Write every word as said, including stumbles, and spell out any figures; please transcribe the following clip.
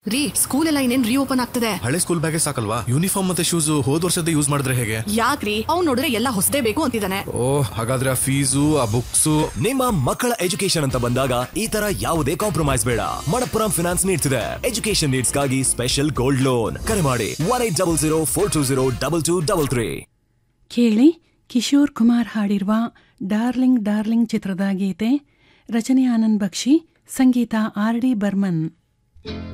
ರೀ, ಸ್ಕೂಲ್ ಎಲ್ಲ ಇನ್ನೇನ್ ರೀಓಪನ್ ಆಗ್ತದೆ. ಹಳೆ ಸ್ಕೂಲ್ ಬ್ಯಾಗೇ ಸಾಕಲ್ವಾ? ಯೂನಿಫಾರ್ಮ್ ಮತ್ತೆ ಶೂಸ್ ಹೋದ್ ವರ್ಷದ ಯೂಸ್ ಮಾಡಿದ್ರೆ ಹೇಗೆ? ಯಾಕ್ರಿ, ಅವ್ನ್ ನೋಡಿದ್ರೆ ಎಲ್ಲ ಹೊಸದೇ ಬೇಕು ಅಂತಿದ್ದಾನೆ. ಓ, ಹಾಗಾದ್ರೆ ಆ ಫೀಸು ಆ ಬುಕ್ಸ್. ನಿಮ್ಮ ಮಕ್ಕಳ ಎಜುಕೇಶನ್ ಅಂತ ಬಂದಾಗ ಈ ತರ ಯಾವುದೇ ಕಾಂಪ್ರಮೈಸ್ ಬೇಡ. ಮಣಪ್ಪುರಂ ಫಿನಾನ್ಸ್ ನೀಡ್ಸ್ ಇದೆ ಎಜುಕೇಶನ್ ನೀಡ್ಸ್ ಗಾಗಿ ಸ್ಪೆಷಲ್ ಗೋಲ್ಡ್ ಲೋನ್. ಕರೆ ಮಾಡಿ one eight double zero four two zero double two double three. ಕೇಳಿ, ಕಿಶೋರ್ ಕುಮಾರ್ ಹಾಡಿರುವ ಡಾರ್ಲಿಂಗ್ ಡಾರ್ಲಿಂಗ್ ಚಿತ್ರದ ಗೀತೆ. ರಚನೆ ಆನಂದ್ ಬಕ್ಷಿ, ಸಂಗೀತ ಆರ್ ಡಿ ಬರ್ಮನ್.